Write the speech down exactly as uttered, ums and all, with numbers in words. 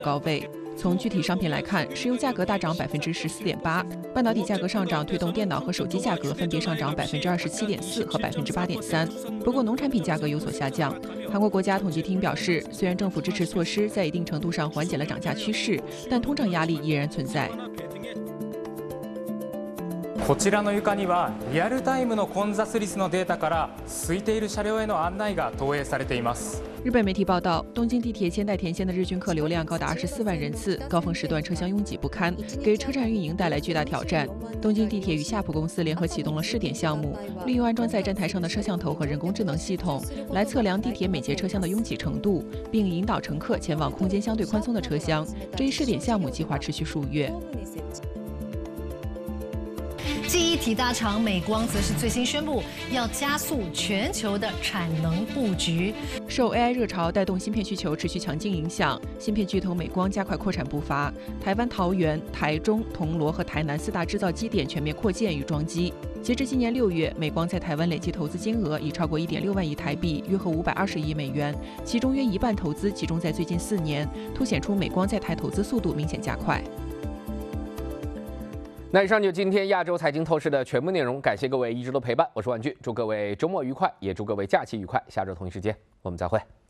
高位。从具体商品来看，石油价格大涨百分之十四点八，半导体价格上涨推动电脑和手机价格分别上涨百分之二十七点四和百分之八点三。不过，农产品价格有所下降。韩国国家统计厅表示，虽然政府支持措施在一定程度上缓解了涨价趋势，但通胀压力依然存在。 こちらの床にはリアルタイムの混雑率のデータから空いている車両への案内が投影されています。 日本媒体报道，东京地铁千代田线的日均客流量高达二十四万人次，高峰时段车厢拥挤不堪，给车站运营带来巨大挑战。东京地铁与夏普公司联合启动了试点项目，利用安装在站台上的摄像头和人工智能系统来测量地铁每节车厢的拥挤程度，并引导乘客前往空间相对宽松的车厢。这一试点项目计划持续数月。 记忆体大厂美光则是最新宣布，要加速全球的产能布局。 受 A I 热潮带动芯片需求持续强劲影响，芯片巨头美光加快扩产步伐。台湾桃园、台中、铜锣和台南四大制造基点全面扩建与装机。截至今年六月，美光在台湾累计投资金额已超过一点六万亿台币，约合五百二十亿美元，其中约一半投资集中在最近四年，凸显出美光在台投资速度明显加快。 那以上就今天亚洲财经透视的全部内容，感谢各位一直的陪伴，我是万俊，祝各位周末愉快，也祝各位假期愉快，下周同一时间我们再会。